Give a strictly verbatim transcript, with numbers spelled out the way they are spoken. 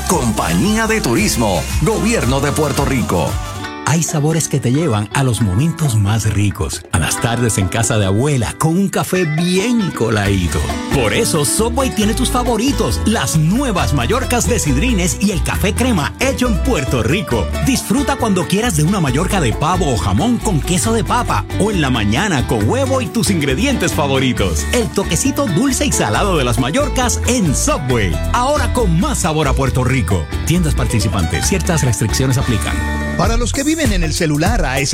Compañía de Turismo, Gobierno de Puerto Rico. Hay sabores que te llevan a los momentos más ricos, a las tardes en casa de abuela con un café bien coladito. Por eso Subway tiene tus favoritos, las nuevas Mallorcas de Sidrines y el café crema hecho en Puerto Rico. Disfruta cuando quieras de una Mallorca de pavo o jamón con queso de papa o en la mañana con huevo y tus ingredientes favoritos. El toquecito dulce y salado de las Mallorcas en Subway. Ahora con más sabor a Puerto Rico. Tiendas participantes, ciertas restricciones aplican. Para los que viven en el celular, A S